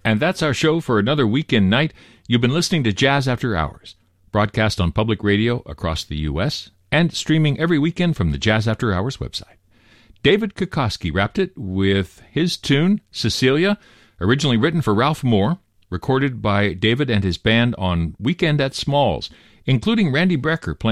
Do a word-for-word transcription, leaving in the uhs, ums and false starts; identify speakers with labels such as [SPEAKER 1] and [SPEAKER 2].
[SPEAKER 1] And that's our show for another weekend night. You've been listening to Jazz After Hours, broadcast on public radio across the U S and streaming every weekend from the Jazz After Hours website. David Kukoski wrapped it with his tune, Cecilia, originally written for Ralph Moore, recorded by David and his band on Weekend at Smalls, including Randy Brecker playing